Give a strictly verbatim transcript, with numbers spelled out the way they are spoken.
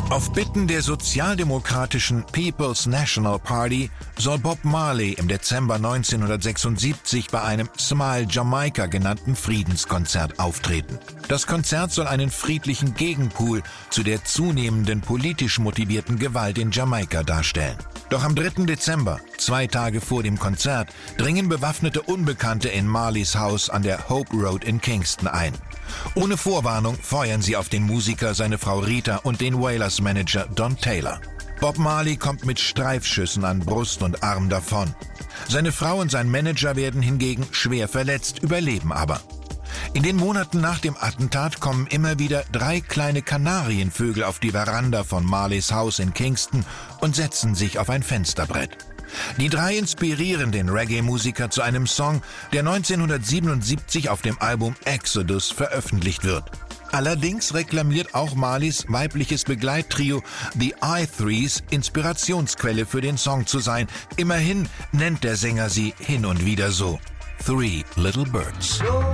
Auf Bitten der sozialdemokratischen People's National Party soll Bob Marley im Dezember neunzehnhundertsechsundsiebzig bei einem Smile Jamaica genannten Friedenskonzert auftreten. Das Konzert soll einen friedlichen Gegenpol zu der zunehmenden politisch motivierten Gewalt in Jamaika darstellen. Doch am dritten Dezember, zwei Tage vor dem Konzert, dringen bewaffnete Unbekannte in Marleys Haus an der Hope Road in Kingston ein. Ohne Vorwarnung feuern sie auf den Musiker, seine Frau Rita und den Wailers-Manager Don Taylor. Bob Marley kommt mit Streifschüssen an Brust und Arm davon. Seine Frau und sein Manager werden hingegen schwer verletzt, überleben aber. In den Monaten nach dem Attentat kommen immer wieder drei kleine Kanarienvögel auf die Veranda von Marleys Haus in Kingston und setzen sich auf ein Fensterbrett. Die drei inspirieren den Reggae-Musiker zu einem Song, der neunzehnhundertsiebenundsiebzig auf dem Album Exodus veröffentlicht wird. Allerdings reklamiert auch Marleys weibliches Begleittrio The I Threes Inspirationsquelle für den Song zu sein. Immerhin nennt der Sänger sie hin und wieder so: Three Little Birds.